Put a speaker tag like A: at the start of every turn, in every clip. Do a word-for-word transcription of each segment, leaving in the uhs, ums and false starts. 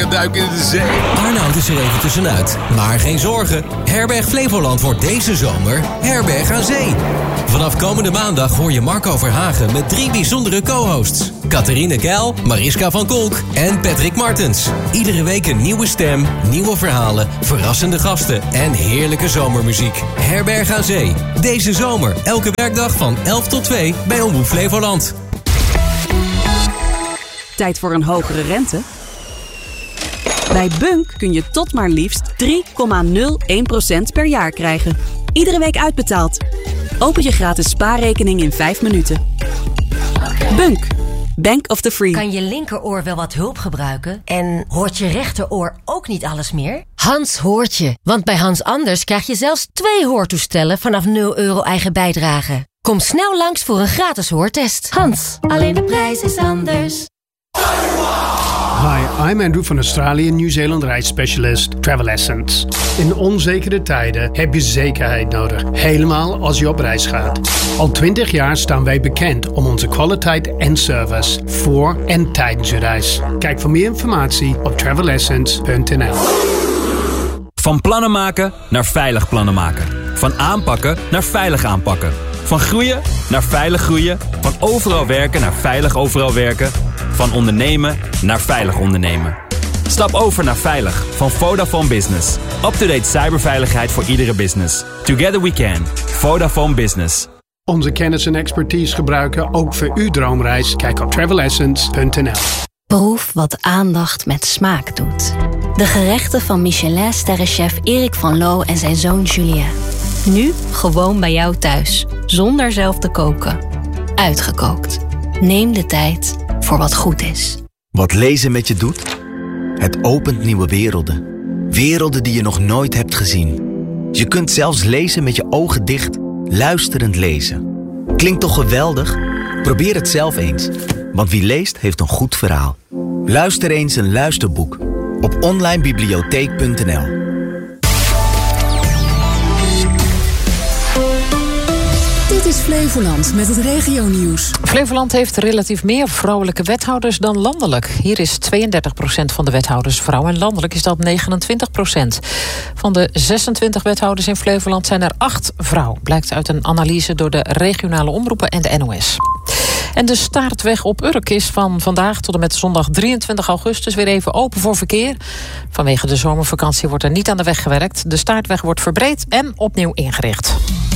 A: lekker duiken in de zee.
B: Arnoud is er even tussenuit. Maar geen zorgen. Herberg Flevoland wordt deze zomer Herberg aan Zee. Vanaf komende maandag hoor je Marco Verhagen met drie bijzondere co-hosts. Catharine Keil, Mariska van Kolk en Patrick Martens. Iedere week een nieuwe stem, nieuwe verhalen, verrassende gasten en heerlijke zomermuziek. Herberg aan Zee. Deze zomer, elke werkdag van elf tot twee bij Omroep Flevoland.
C: Tijd voor een hogere rente? Bij Bunk kun je tot maar liefst drie komma nul één procent per jaar krijgen. Iedere week uitbetaald. Open je gratis spaarrekening in vijf minuten. Bunk. Bank of the Free.
D: Kan je linkeroor wel wat hulp gebruiken? En hoort je rechteroor ook niet alles meer? Hans hoort je. Want bij Hans Anders krijg je zelfs twee hoortoestellen vanaf nul euro eigen bijdrage. Kom snel langs voor een gratis hoortest. Hans, alleen de prijs is anders.
E: Hi, I'm Andrew van Australië en Nieuw-Zeeland reisspecialist Travel Essence. In onzekere tijden heb je zekerheid nodig, helemaal als je op reis gaat. Al twintig jaar staan wij bekend om onze kwaliteit en service voor en tijdens je reis. Kijk voor meer informatie op travel essence punt n l.
F: Van plannen maken naar veilig plannen maken. Van aanpakken naar veilig aanpakken. Van groeien naar veilig groeien. Van overal werken naar veilig overal werken. Van ondernemen naar veilig ondernemen. Stap over naar Veilig van Vodafone Business. Up-to-date cyberveiligheid voor iedere business. Together we can. Vodafone Business.
E: Onze kennis en expertise gebruiken ook voor uw droomreis. Kijk op travel essence punt n l.
G: Proef wat aandacht met smaak doet. De gerechten van Michelin-sterrenchef Erik van Loo en zijn zoon Julien. Nu gewoon bij jou thuis, zonder zelf te koken. Uitgekookt. Neem de tijd voor wat goed is.
H: Wat lezen met je doet? Het opent nieuwe werelden. Werelden die je nog nooit hebt gezien. Je kunt zelfs lezen met je ogen dicht, luisterend lezen. Klinkt toch geweldig? Probeer het zelf eens. Want wie leest, heeft een goed verhaal. Luister eens een luisterboek op online bibliotheek punt n l.
I: Dit is Flevoland met het regionieuws.
J: Flevoland heeft relatief meer vrouwelijke wethouders dan landelijk. Hier is tweeëndertig procent van de wethouders vrouw en landelijk is dat negenentwintig procent. Van de zesentwintig wethouders in Flevoland zijn er acht vrouw. Blijkt uit een analyse door de regionale omroepen en de N O S. En de staartweg op Urk is van vandaag tot en met zondag drieëntwintig augustus weer even open voor verkeer. Vanwege de zomervakantie wordt er niet aan de weg gewerkt. De staartweg wordt verbreed en opnieuw ingericht.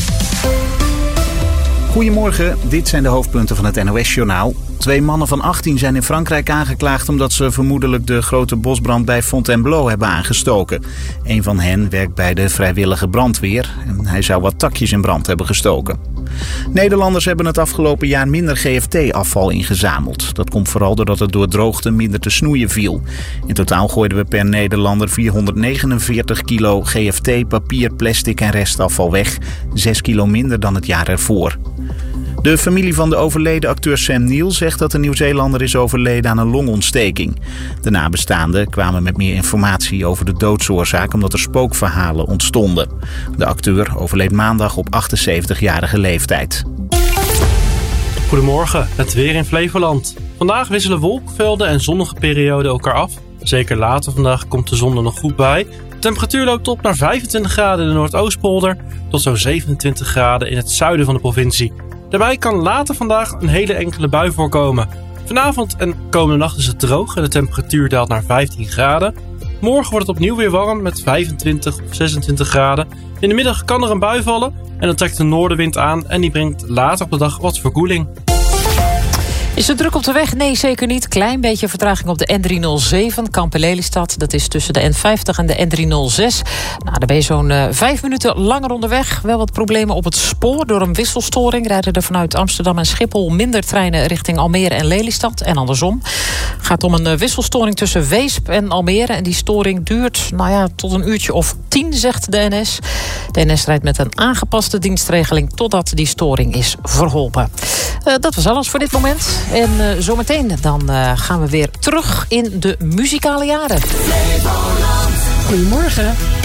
K: Goedemorgen, dit zijn de hoofdpunten van het N O S-journaal. Twee mannen van achttien zijn in Frankrijk aangeklaagd omdat ze vermoedelijk de grote bosbrand bij Fontainebleau hebben aangestoken. Een van hen werkt bij de vrijwillige brandweer en hij zou wat takjes in brand hebben gestoken. Nederlanders hebben het afgelopen jaar minder G F T-afval ingezameld. Dat komt vooral doordat het door droogte minder te snoeien viel. In totaal gooiden we per Nederlander vierhonderdnegenenveertig kilo G F T, papier, plastic en restafval weg. Zes kilo minder dan het jaar ervoor. De familie van de overleden acteur Sam Neill zegt dat de Nieuw-Zeelander is overleden aan een longontsteking. De nabestaanden kwamen met meer informatie over de doodsoorzaak omdat er spookverhalen ontstonden. De acteur overleed maandag op achtenzeventigjarige leeftijd.
L: Goedemorgen, het weer in Flevoland. Vandaag wisselen wolkenvelden en zonnige perioden elkaar af. Zeker later vandaag komt de zon er nog goed bij. De temperatuur loopt op naar vijfentwintig graden in de Noordoostpolder tot zo'n zevenentwintig graden in het zuiden van de provincie. Daarbij kan later vandaag een hele enkele bui voorkomen. Vanavond en komende nacht is het droog en de temperatuur daalt naar vijftien graden. Morgen wordt het opnieuw weer warm met vijfentwintig of zesentwintig graden. In de middag kan er een bui vallen en dan trekt de noordenwind aan en die brengt later op de dag wat verkoeling.
J: Is het druk op de weg? Nee, zeker niet. Klein beetje vertraging op de N driehonderdzeven, Kampen-Lelystad. Dat is tussen de N vijftig en de N driehonderdzes. Nou, dan ben je zo'n uh, vijf minuten langer onderweg. Wel wat problemen op het spoor. Door een wisselstoring rijden er vanuit Amsterdam en Schiphol minder treinen richting Almere en Lelystad. En andersom. Het gaat om een uh, wisselstoring tussen Weesp en Almere. En die storing duurt, nou ja, tot een uurtje of tien, zegt de N S. De N S rijdt met een aangepaste dienstregeling totdat die storing is verholpen. Uh, dat was alles voor dit moment. En uh, zometeen dan uh, gaan we weer terug in de muzikale jaren.
I: Goedemorgen.